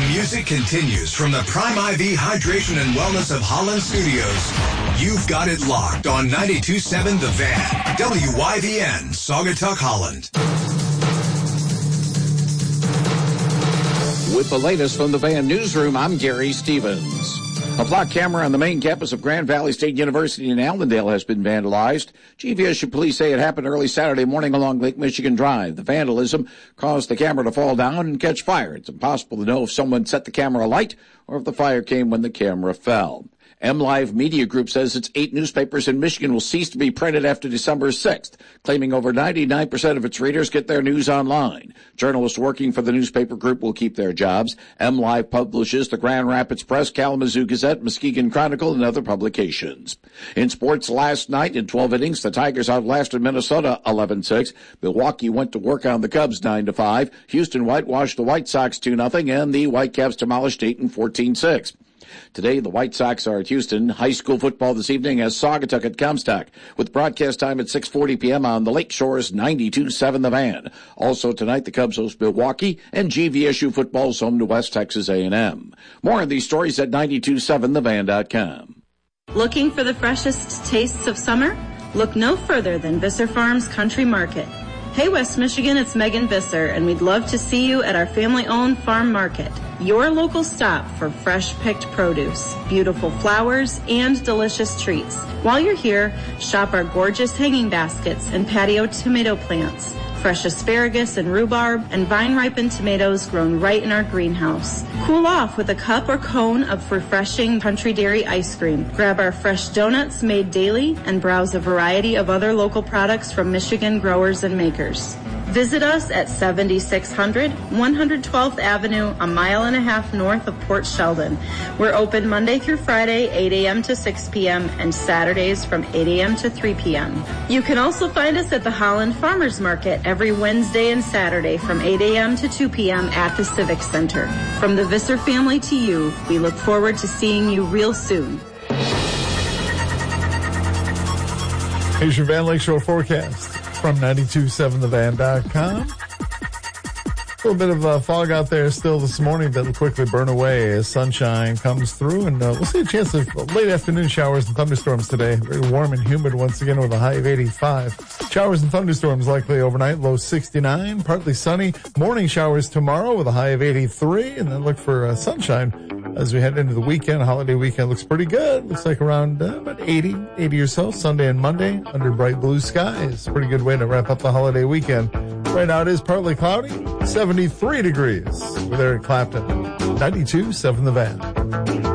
music continues from the Prime IV Hydration and Wellness of Holland Studios. You've got it locked on 92.7 The Van, WYVN, Saugatuck, Holland. With the latest from the Van Newsroom, I'm Gary Stevens. A block camera on the main campus of Grand Valley State University in Allendale has been vandalized. GVSU police say it happened early Saturday morning along Lake Michigan Drive. The vandalism caused the camera to fall down and catch fire. It's impossible to know if someone set the camera alight or if the fire came when the camera fell. MLive Media Group says its 8 newspapers in Michigan will cease to be printed after December 6th, claiming over 99% of its readers get their news online. Journalists working for the newspaper group will keep their jobs. MLive publishes the Grand Rapids Press, Kalamazoo Gazette, Muskegon Chronicle, and other publications. In sports last night, in 12 innings, the Tigers outlasted Minnesota 11-6. Milwaukee went to work on the Cubs 9-5. Houston whitewashed the White Sox 2-0, and the Whitecaps demolished Dayton 14-6. Today, the White Sox are at Houston. High school football this evening as Saugatuck at Comstock, with broadcast time at 6:40 p.m. on the Lake Shores 92.7 The Van. Also tonight, the Cubs host Milwaukee, and GVSU football's home to West Texas A&M. More of these stories at 92.7thevan.com. Looking for the freshest tastes of summer? Look no further than Visser Farms Country Market. Hey West Michigan, it's Megan Visser, and we'd love to see you at our family-owned farm market, your local stop for fresh-picked produce, beautiful flowers, and delicious treats. While you're here, shop our gorgeous hanging baskets and patio tomato plants, fresh asparagus and rhubarb, and vine-ripened tomatoes grown right in our greenhouse. Cool off with a cup or cone of refreshing Country Dairy ice cream. Grab our fresh donuts made daily and browse a variety of other local products from Michigan growers and makers. Visit us at 7600 112th Avenue, a mile and a half north of Port Sheldon. We're open Monday through Friday, 8 a.m. to 6 p.m., and Saturdays from 8 a.m. to 3 p.m. You can also find us at the Holland Farmers Market every Wednesday and Saturday from 8 a.m. to 2 p.m. at the Civic Center. From the Visser family to you, we look forward to seeing you real soon. Here's your Van Lakeshore forecast from 927thevan.com. A little bit of fog out there still this morning that will quickly burn away as sunshine comes through, and we'll see a chance of late afternoon showers and thunderstorms today. Very warm and humid once again with a high of 85. Showers and thunderstorms likely overnight, low 69. Partly sunny. Morning showers tomorrow with a high of 83, and then look for sunshine as we head into the weekend. Holiday weekend looks pretty good. Looks like around about 80 or so Sunday and Monday under bright blue skies. Pretty good way to wrap up the holiday weekend. Right now it is partly cloudy, 73 degrees with Eric Clapton, 92.7 The Van.